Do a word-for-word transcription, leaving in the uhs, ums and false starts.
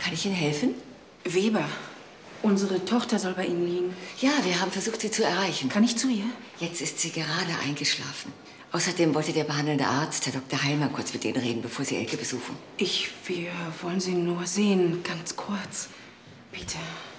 Kann ich Ihnen helfen? Weber. Unsere Tochter soll bei Ihnen liegen. Ja, wir haben versucht, sie zu erreichen. Kann ich zu ihr? Jetzt ist sie gerade eingeschlafen. Außerdem wollte der behandelnde Arzt, Herr Doktor Heilmann, kurz mit Ihnen reden, bevor Sie Elke besuchen. Ich, wir wollen sie nur sehen, ganz kurz. Bitte.